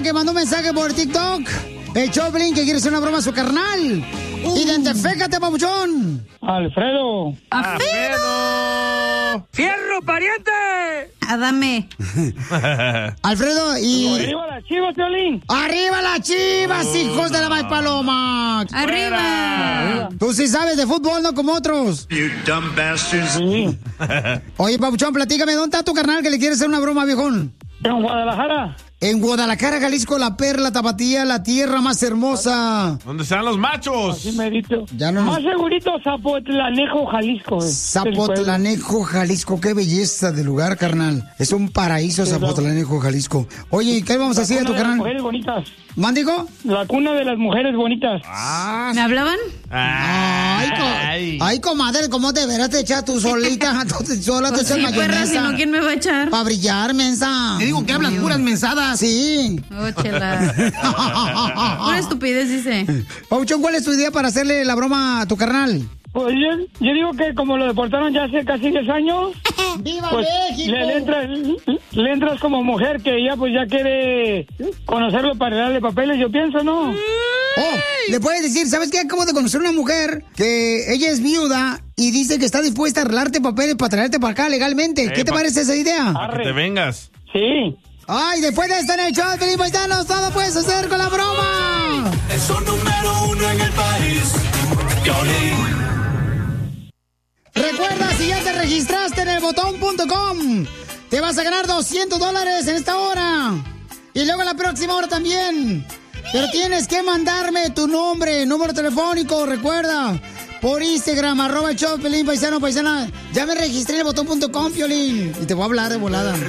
que mandó un mensaje por TikTok. El Choplin que quiere hacer una broma a su carnal. Identifícate, papuchón. Alfredo. ¡Alfredo! ¡Fierro, pariente! Adame. Alfredo, y... ¡Arriba las Chivas, Piolín! ¡Arriba las Chivas, hijos de la May Paloma! ¡Arriba! Tú sí sabes de fútbol, no como otros. You dumb bastards. Sí. Oye, papuchón, platícame, ¿dónde está tu carnal que le quiere hacer una broma, viejón? En Guadalajara. En Guadalajara, Jalisco, la perla tapatía, la tierra más hermosa. ¿Dónde están los machos? Así merito. Ya no nos- Más segurito, Zapotlanejo, Jalisco. Zapotlanejo, Jalisco, qué belleza de lugar, carnal. Es un paraíso, Zapotlanejo, Jalisco. Oye, ¿y qué vamos a hacer a tu Las carnal? mujeres bonitas. ¿Mándigo? La cuna de las mujeres bonitas. ¿Me hablaban? Ay, comadre, ¿cómo te verás te echar tú solita? Sola te Pues echas sí, perra, si mayonesa. no, ¿quién me va a echar? Para brillar, mensa. Te digo que hablas puras mensadas. Sí. Oh, chela. Una estupidez, dice. Pauchón, ¿cuál es tu idea para hacerle la broma a tu carnal? Pues yo digo que como lo deportaron ya hace casi 10 años, ¡Viva pues México! le entras como mujer que ya pues ya quiere conocerlo para darle papeles, yo pienso, ¿no? Oh, le puedes decir, ¿sabes qué? Acabo de conocer una mujer que ella es viuda y dice que está dispuesta a arreglarte papeles para traerte para acá legalmente. ¿Qué te parece esa idea? Para que te vengas. Sí. Ay, después de estar en el show, Felipe Paisanos, todo puedes hacer con la broma. Es un número 1 en el país. Piolín. Recuerda, si ya te registraste en elbotón.com, te vas a ganar $200 en esta hora. Y luego en la próxima hora también. Pero tienes que mandarme tu nombre, número telefónico, recuerda. Por Instagram, @el show, Piolín, paisano, paisana. Ya me registré en elbotón.com, Piolín. Y te voy a hablar de volada.